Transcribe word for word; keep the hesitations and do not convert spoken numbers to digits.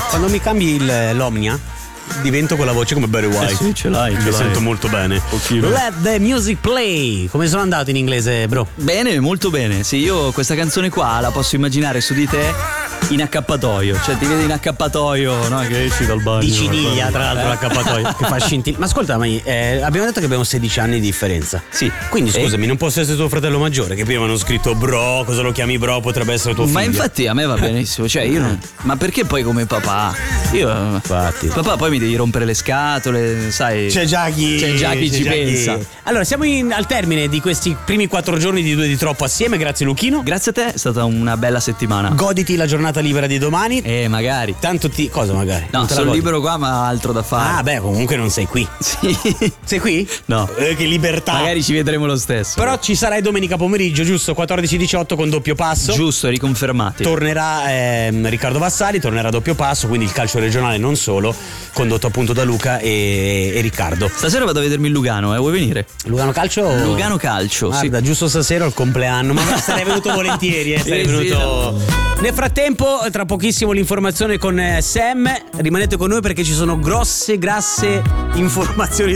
Quando mi cambi il, l'Omnia divento con la voce come Barry White. Eh sì, ce l'hai, ce mi l'hai. sento molto bene. Pochino. Let the music play. Come sono andato in inglese, bro? Bene, molto bene. Sì, io questa canzone qua la posso immaginare su di te in accappatoio, cioè ti vedi in accappatoio, no? Che esci dal bagno. Di ciniglia, tra l'altro, l'accappatoio che fa scintilla. Ma ascoltami, eh, abbiamo detto che abbiamo sedici anni di differenza. Sì. Quindi scusami, non posso essere tuo fratello maggiore? Che prima hanno scritto bro, cosa lo chiami bro? Potrebbe essere tuo figlio. Ma infatti a me va benissimo, cioè io non... Ma perché poi come papà? Io infatti. Papà poi mi devi rompere le scatole, sai. C'è già chi C'è già chi c'è ci già pensa. Chi. Allora, siamo in, al termine di questi primi quattro giorni di Due di Troppo assieme, grazie Luchino. Grazie a te, è stata una bella settimana. Goditi la giornata libera di domani. Eh, magari. Tanto ti. Cosa magari? No, sono libero qua, ma altro da fare. Ah, beh, comunque non sei qui. Sì. Sei qui? No. Eh, che libertà. Magari ci vedremo lo stesso. Però ci sarai domenica pomeriggio, giusto? quattordici diciotto con doppio passo. Giusto, riconfermati. Tornerà ehm, Riccardo Vassali, tornerà a doppio passo, quindi il calcio regionale non solo, condotto appunto da Luca e, e Riccardo. Stasera vado a vedermi il Lugano, eh, vuoi venire? Lugano Calcio? Lugano Calcio, Guarda, sì. giusto stasera ho il compleanno, ma sarei venuto volentieri, eh, sarei Sì, venuto. sì, no. Nel frattempo, tra pochissimo l'informazione con Sam, rimanete con noi perché ci sono grosse, grasse informazioni